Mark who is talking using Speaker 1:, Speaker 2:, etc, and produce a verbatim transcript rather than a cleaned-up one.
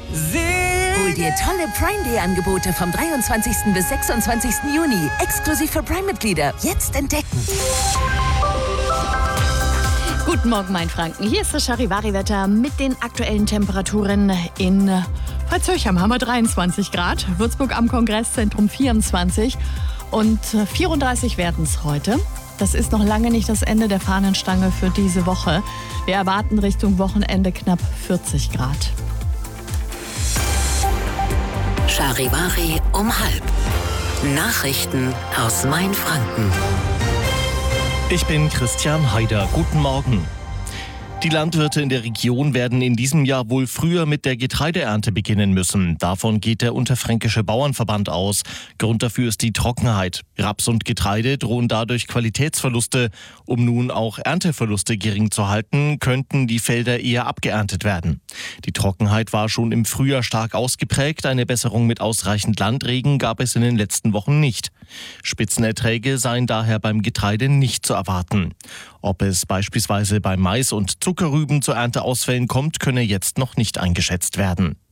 Speaker 1: Hol dir tolle Prime Day Angebote vom dreiundzwanzigsten bis sechsundzwanzigsten Juni. Exklusiv für Prime-Mitglieder. Jetzt entdecken.
Speaker 2: Guten Morgen, Mainfranken. Hier ist das Charivari-Wetter mit den aktuellen Temperaturen in Pfalz-Höchheim haben wir dreiundzwanzig Grad, Würzburg am Kongresszentrum vierundzwanzig und vierunddreißig werden es heute. Das ist noch lange nicht das Ende der Fahnenstange für diese Woche. Wir erwarten Richtung Wochenende knapp vierzig Grad.
Speaker 3: Charivari um halb. Nachrichten aus Mainfranken.
Speaker 4: Ich bin Christian Haider. Guten Morgen. Die Landwirte in der Region werden in diesem Jahr wohl früher mit der Getreideernte beginnen müssen. Davon geht der Unterfränkische Bauernverband aus. Grund dafür ist die Trockenheit. Raps und Getreide drohen dadurch Qualitätsverluste. Um nun auch Ernteverluste gering zu halten, könnten die Felder eher abgeerntet werden. Die Trockenheit war schon im Frühjahr stark ausgeprägt. Eine Besserung mit ausreichend Landregen gab es in den letzten Wochen nicht. Spitzenerträge seien daher beim Getreide nicht zu erwarten. Ob es beispielsweise bei Mais und Zuckerrüben zu Ernteausfällen kommt, könne jetzt noch nicht eingeschätzt werden.